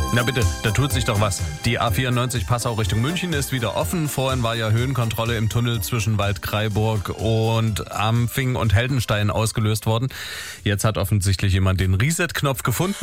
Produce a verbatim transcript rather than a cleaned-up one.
Na bitte, da tut sich doch was. Die A vierundneunzig Passau Richtung München ist wieder offen. Vorhin war ja Höhenkontrolle im Tunnel zwischen Waldkraiburg und Ampfing und Heldenstein ausgelöst worden. Jetzt hat offensichtlich jemand den Reset-Knopf gefunden.